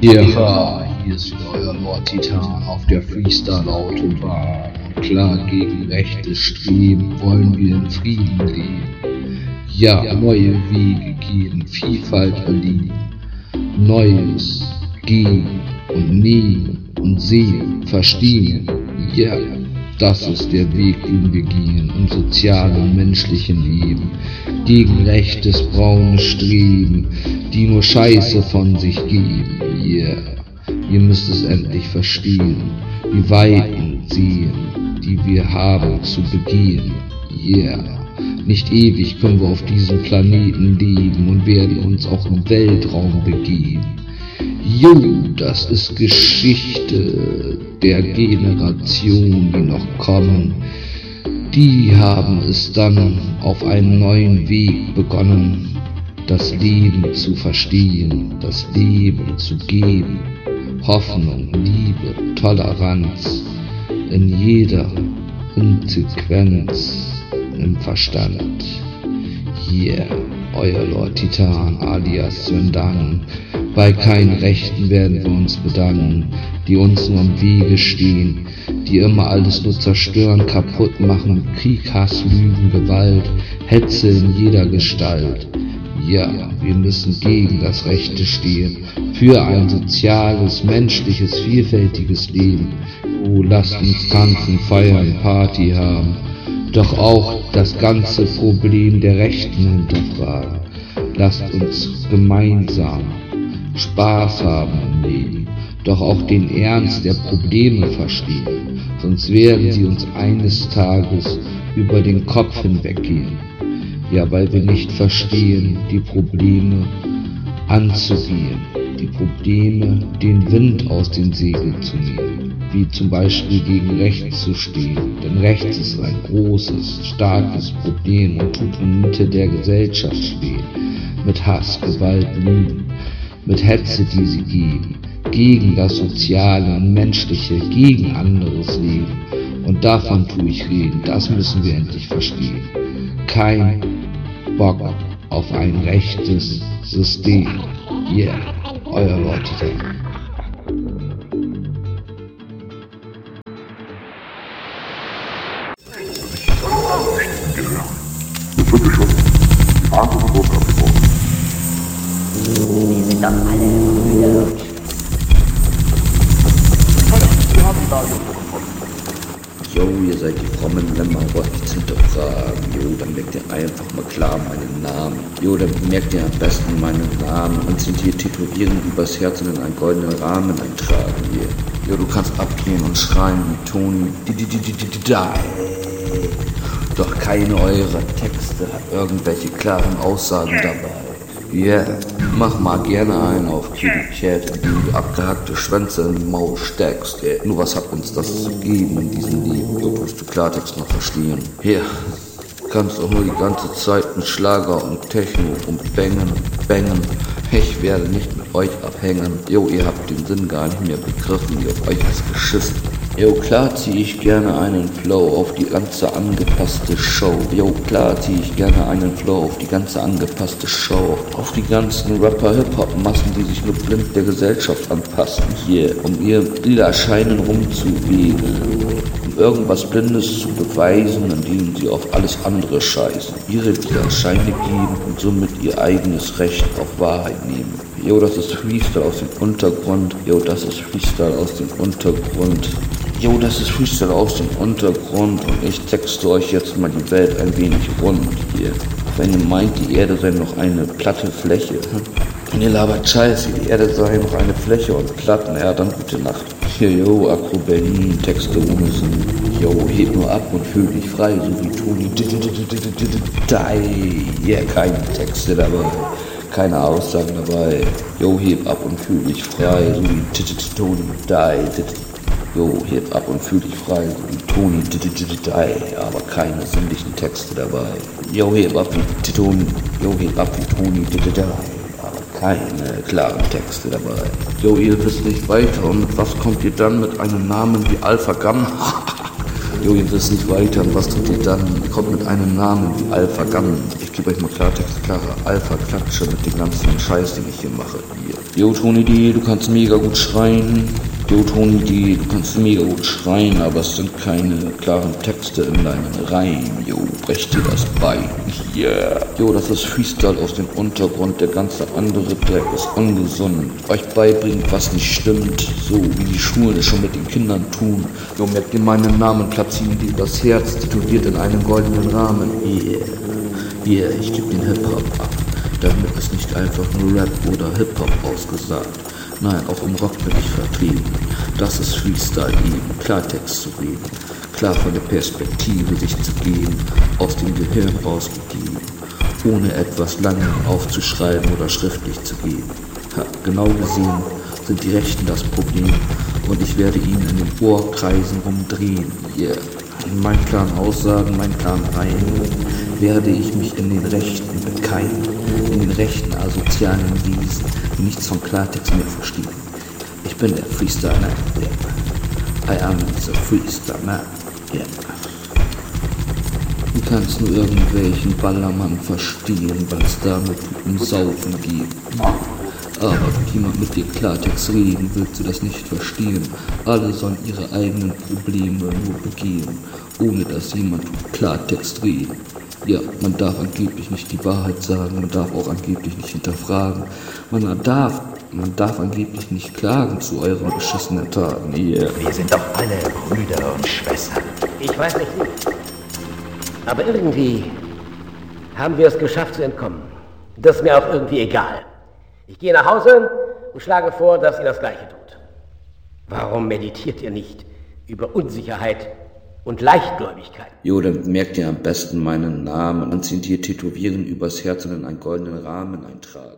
Ja, hier ist wieder euer Lord Titan auf der Freestyle-Autobahn. Klar, gegen rechtes Streben wollen wir in Frieden leben. Ja, neue Wege gehen, Vielfalt erleben. Neues gehen und nehmen und sehen, verstehen. Ja, das ist der Weg, den wir gehen im sozialen, menschlichen Leben. Gegen rechtes, braunes Streben, die nur Scheiße von sich geben. Yeah, ihr müsst es endlich verstehen, wie Weiten sehen, die wir haben zu begehen. Yeah, nicht ewig können wir auf diesem Planeten leben und werden uns auch im Weltraum begeben. Jo, das ist Geschichte der Generation, die noch kommen. Die haben es dann auf einen neuen Weg begonnen, das Leben zu verstehen, das Leben zu geben. Hoffnung, Liebe, Toleranz in jeder Konsequenz im Verstand. Yeah, euer Lord Titan alias Svendan. Bei keinen Rechten werden wir uns bedanken, die uns nur im Wege stehen, die immer alles nur zerstören, kaputt machen, Krieg, Hass, Lügen, Gewalt, Hetze in jeder Gestalt. Ja, wir müssen gegen das Rechte stehen, für ein soziales, menschliches, vielfältiges Leben. Oh, lasst uns tanzen, feiern, Party haben, doch auch das ganze Problem der Rechten hinterfragen. Lasst uns gemeinsam Spaß haben im Leben, doch auch den Ernst der Probleme verstehen, sonst werden sie uns eines Tages über den Kopf hinweggehen. Ja, weil wir nicht verstehen, die Probleme anzugehen, die Probleme den Wind aus den Segeln zu nehmen, wie zum Beispiel gegen rechts zu stehen, denn rechts ist ein großes, starkes Problem und tut in der Mitte der Gesellschaft stehen, mit Hass, Gewalt, Lügen, mit Hetze, die sie gegen das Soziale und Menschliche, gegen anderes Leben. Und davon tue ich reden, das müssen wir endlich verstehen. Kein Bock auf ein rechtes System. Yeah, euer Lord Titan. Wir sind doch alle blöd. Jo, ihr seid die frommen Lämmer, wollt nichts hinterfragen. Jo, dann merkt ihr einfach mal klar meinen Namen. Jo, dann merkt ihr am besten meinen Namen und sind hier tätowieren übers Herz und in einen goldenen Rahmen eintragen hier. Jo, du kannst abgehen und schreien wie Toni. Die. Doch keine eurer Texte hat irgendwelche klaren Aussagen dabei. Yeah, mach mal gerne einen auf Kitty Cat, indem du abgehackte Schwänze in die Maul steckst. Nur was hat uns das zu geben in diesem Leben? Jo, tust du Klartext noch verstehen? Ja, kannst doch nur die ganze Zeit mit Schlager und Techno und Bangen. Ich werde nicht mit euch abhängen. Jo, ihr habt den Sinn gar nicht mehr begriffen, ihr auf euch ist geschissen. Jo, klar zieh ich gerne einen Flow auf die ganze angepasste Show. Jo, klar zieh ich gerne einen Flow auf die ganze angepasste Show. Auf die ganzen Rapper-Hip-Hop-Massen, die sich nur blind der Gesellschaft anpassen. Hier, um ihr lila Scheinen rumzuwählen. Um irgendwas Blindes zu beweisen, indem sie auf alles andere scheißen. Ihre lila Scheine geben und somit ihr eigenes Recht auf Wahrheit nehmen. Jo, das ist Freestyle aus dem Untergrund. Jo, das ist Freestyle aus dem Untergrund. Jo, das ist Freestyle aus dem Untergrund und ich texte euch jetzt mal die Welt ein wenig rund hier. Wenn ihr meint, die Erde sei noch eine platte Fläche. Und ihr labert Scheiße, die Erde sei noch eine Fläche und platt, naja, dann gute Nacht. Hier, jo, Akro Berlin, Texte ohne Sinn. Jo, heb nur ab und fühl dich frei, so wie Toni. Yeah, keine Texte dabei. Keine Aussagen dabei. Jo, heb ab und fühl dich frei, so wie Toni. Jo, heb ab und fühl dich frei, so wie Toni. Aber keine sinnlichen Texte dabei. Jo, heb ab wie Toni. Jo, heb ab wie Toni. Aber keine klaren Texte dabei. Jo, ihr wisst nicht weiter und mit was kommt ihr dann mit einem Namen wie Alpha Gamma? Jo, ihr wisst nicht weiter, und was tut ihr dann? Kommt mit einem Namen wie Alpha Gun. Ich gebe euch mal Klartext, klare Alpha-Klatsche mit dem ganzen Scheiß, den ich hier mache. Jo, Tony D, du kannst mega gut schreien. Jo, Tony D, du kannst mega gut schreien, aber es sind keine klaren Texte in deinen Reimen. Jo, brech dir das Bein. Yeah. Jo, das ist Freestyle aus dem Untergrund, der ganze andere Dreck ist ungesund. Euch beibringt, was nicht stimmt, so wie die Schulen es schon mit den Kindern tun. Jo, merkt ihr meinen Namen, platzieren die das Herz, tituliert in einem goldenen Rahmen. Yeah, ich geb den Hip-Hop ab. Damit ist nicht einfach nur Rap oder Hip-Hop ausgesagt. Nein, auch im Rock bin ich vertreten. Das ist Freestyle eben, Klartext zu reden. Klar von der Perspektive sich zu geben, aus dem Gehirn rausgegeben. Ohne etwas lange aufzuschreiben oder schriftlich zu geben. Genau gesehen sind die Rechten das Problem und ich werde ihnen in den Ohrkreisen rumdrehen. Yeah. In meinen klaren Aussagen, meinen klaren Reihen werde ich mich in den Rechten bekeimen, in den rechten asozialen Wesen, die nichts von Klartext mehr verstehen. Ich bin der Freestyle Man, yeah. I am the Freestyle Man, yeah. Du kannst nur irgendwelchen Ballermann verstehen, weil es damit um Saufen geht. Aber wenn jemand mit dir Klartext reden, willst du das nicht verstehen. Alle sollen ihre eigenen Probleme nur begehen, ohne dass jemand Klartext redet. Ja, man darf angeblich nicht die Wahrheit sagen, man darf auch angeblich nicht hinterfragen. Man darf angeblich nicht klagen zu euren beschissenen Taten. Yeah. Wir sind doch alle Brüder und Schwestern. Ich weiß nicht wie. Aber irgendwie haben wir es geschafft zu entkommen. Das ist mir auch irgendwie egal. Ich gehe nach Hause und schlage vor, dass ihr das Gleiche tut. Warum meditiert ihr nicht über Unsicherheit und Leichtgläubigkeit? Jo, dann merkt ihr am besten meinen Namen und sind hier tätowieren übers Herz und in einen goldenen Rahmen eintragen.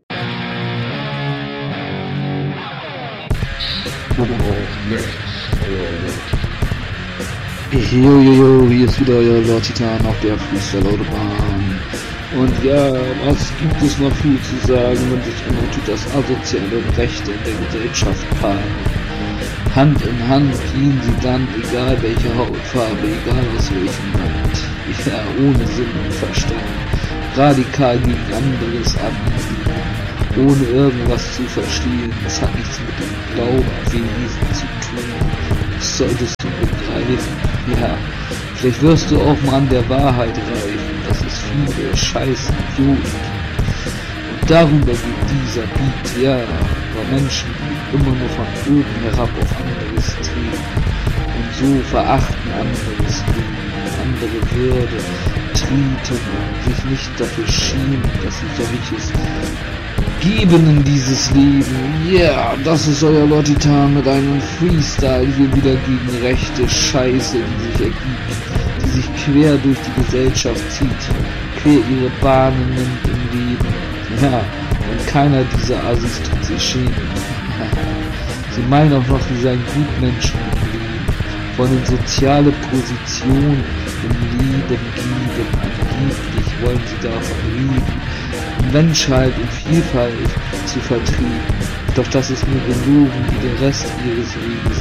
Jo, hier ist wieder euer Lord Titan auf der Freestyle-Autobahn. Und ja, was gibt es noch viel zu sagen, wenn sich immer tut das asoziale Rechte in der Gesellschaft paaren. Hand in Hand gehen sie dann, egal welche Hautfarbe, egal aus welchem Land. Ja, ohne Sinn und Verstand. Radikal gegen anderes Anliegen, ohne irgendwas zu verstehen. Das hat nichts mit dem Glaubenwesen zu tun. Das solltest du begreifen. Ja, vielleicht wirst du auch mal an der Wahrheit reifen, dass es viele scheiß Idioten gibt. Und darüber geht dieser Beat, ja, weil Menschen immer nur von oben herab auf anderes treten und so verachten anderes Leben, andere Würde, treten und sich nicht dafür schämen, dass sie solches geben in dieses Leben. Ja, yeah, das ist euer Lord Titan mit einem Freestyle hier wieder gegen rechte Scheiße, die sich ergibt, die sich quer durch die Gesellschaft zieht, quer ihre Bahnen nimmt im Leben. Ja, und keiner dieser Assis tut sich schämen. Sie meinen auch noch, sie seien Gutmenschen im Leben, wollen soziale Position im Leben geben, angeblich wollen sie davon leben, Menschheit und Vielfalt zu vertreten. Doch das ist nur gelogen wie der Rest ihres Weges.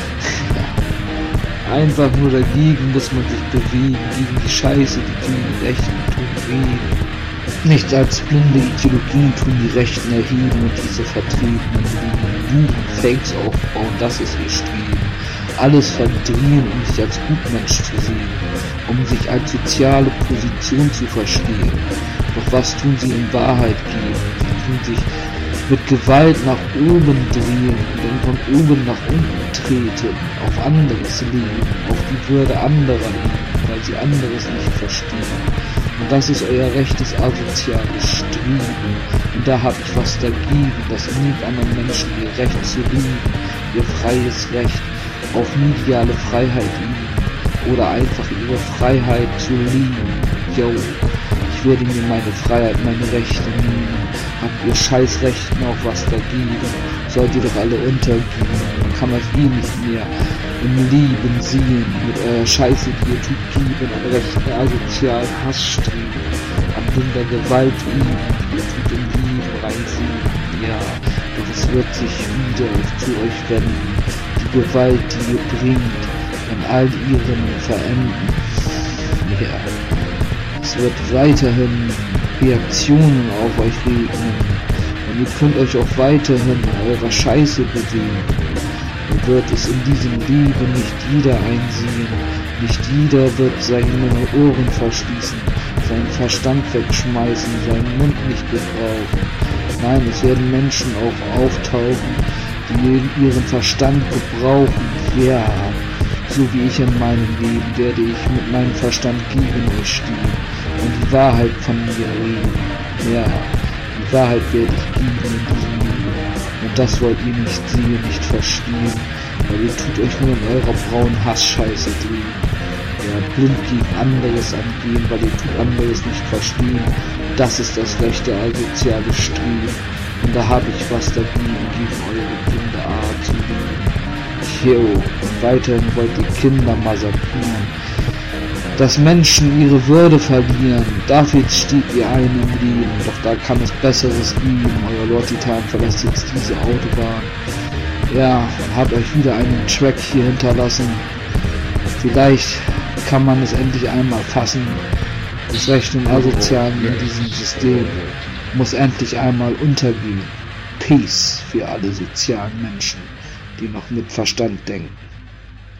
Einfach nur dagegen muss man sich bewegen, gegen die Scheiße, die die Rechten tun, reden. Nichts als blinde Ideologien tun die Rechten erheben und diese vertreten Lügen, Fakes aufbauen, das ist ihr Streben. Alles verdrehen, um sich als Gutmensch zu sehen, um sich als soziale Position zu verstehen. Doch was tun sie in Wahrheit geben? Sie tun sich mit Gewalt nach oben drehen und dann von oben nach unten treten, auf anderes Leben, auf die Würde anderer leben, weil sie anderes nicht verstehen. Und das ist euer rechtes asoziales Streben. Und da hab ich was dagegen, das nimmt anderen Menschen ihr Recht zu leben, ihr freies Recht auf mediale Freiheit üben oder einfach ihre Freiheit zu leben. Yo, ich würde mir meine Freiheit, meine Rechte nehmen. Habt ihr Scheißrechten auch was dagegen? Sollt ihr doch alle untergehen. Dann kann man eh nicht mehr im Leben sehen. Mit eurer Scheiße, die ihr tut, geben, am rechten asozialen Hassstreben, an blinder Gewalt üben, die ihr tut im Leben reinsehen. Ja, doch es wird sich wieder zu euch wenden. Die Gewalt, die ihr bringt, wenn all ihren verenden. Ja, es wird weiterhin Reaktionen auf euch regnen und ihr könnt euch auch weiterhin eurer Scheiße bewegen. Ihr wird es in diesem Leben nicht jeder einsehen, nicht jeder wird seine Ohren verschließen, seinen Verstand wegschmeißen, seinen Mund nicht gebrauchen. Nein, es werden Menschen auch auftauchen, die ihren Verstand gebrauchen. Ja, so wie ich in meinem Leben werde ich mit meinem Verstand gegen euch stehen und die Wahrheit von mir reden. Ja, die Wahrheit werde ich geben in diesem Leben. Und das wollt ihr nicht sehen, nicht verstehen, weil ihr tut euch nur in eurer braunen Hassscheiße drehen. Ja, blind gegen anderes angehen, weil ihr tut anderes nicht verstehen. Das ist das rechte asoziale Streben. Und da habe ich was dagegen, gegen eure blinde Art zu leben. Jo, und weiterhin wollt ihr Kinder massakrieren. Dass Menschen ihre Würde verlieren, dafür steht ihr ein im Leben. Doch da kann es Besseres geben. Euer Lord Titan verlässt jetzt diese Autobahn. Ja, und hat euch wieder einen Track hier hinterlassen. Vielleicht kann man es endlich einmal fassen. Das Rechte und Asozialen in diesem System muss endlich einmal untergehen. Peace für alle sozialen Menschen, die noch mit Verstand denken.